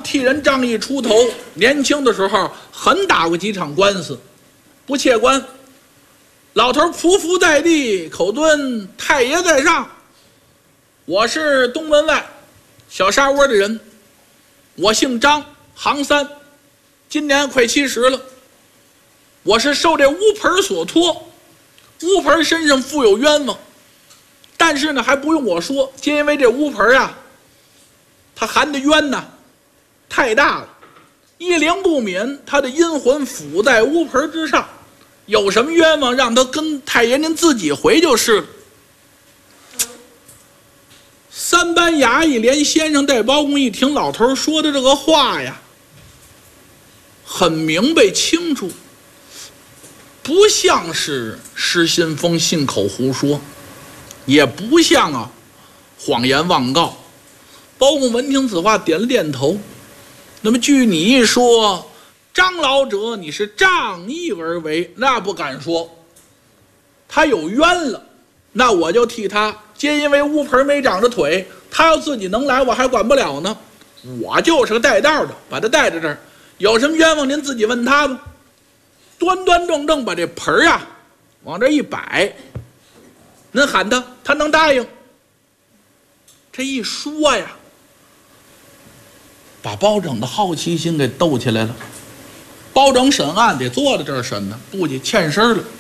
替人仗义出头，年轻的时候狠打过几场官司，不切官。老头匍匐在地，口敦太爷在上。我是东门外小沙窝的人，我姓张，行三，今年快70了。我是受这乌盆所托，乌盆身上负有冤枉，但是呢还不用我说，就因为这乌盆啊，他含的冤呐太大了，一灵不泯，他的阴魂附在乌盆之上，有什么冤枉让他跟太爷您自己回就是了。三班衙役连先生带包公一听老头说的这个话呀，很明白清楚，不像是失心疯信口胡说，也不像谎言妄告。包公闻听此话点了点头。那么据你一说，张老者你是仗义而为，那不敢说，他有冤了，那我就替他，皆因为乌盆没长着腿，他要自己能来我还管不了呢，我就是个带道的，把他带在这儿，有什么冤枉您自己问他吧。端端正正把这盆啊往这一摆，您喊他，他能答应。这一说呀，把包拯的好奇心给逗起来了。包拯审案得坐在这儿审呢，不去欠身了。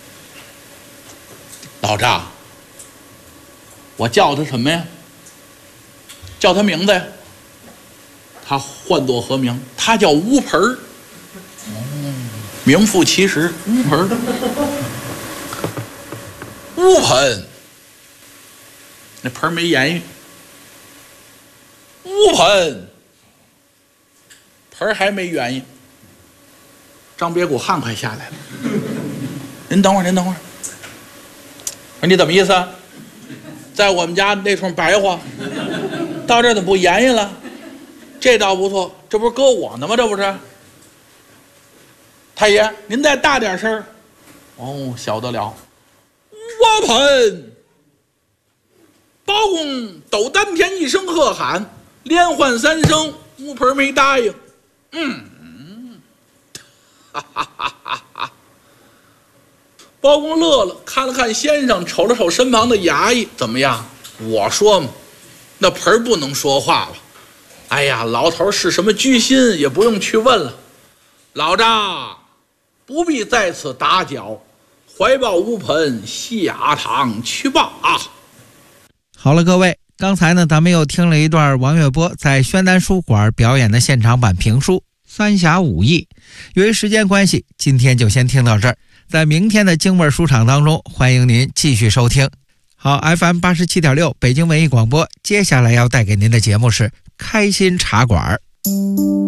老张，我叫他什么呀？叫他名字呀？他唤作何名？他叫乌盆儿。名副其实，乌盆儿。乌盆，那盆没言语。乌盆，盆还没原因。张别谷汗快下来了。您等会儿，您等会儿。我说你怎么意思啊？在我们家那通白话，到这儿怎么不言语了？这倒不错，这不是搁我呢吗？这不是？太爷，您再大点声。哦，小得了。乌盆，包公抖丹田一声喝喊，连唤3声，乌盆没答应。哈哈哈哈哈！包公乐了，看了看先生，瞅了瞅身旁的衙役，怎么样？我说嘛，那盆不能说话了。哎呀，老头是什么居心，也不用去问了。老张，不必在此打搅，怀抱乌盆下堂去吧。 好了，各位，刚才呢，咱们又听了一段王月波在宣丹书馆表演的现场版评书《三侠五义》。由于时间关系，今天就先听到这儿。在明天的京味书场当中，欢迎您继续收听。好， FM 87.6北京文艺广播，接下来要带给您的节目是开心茶馆。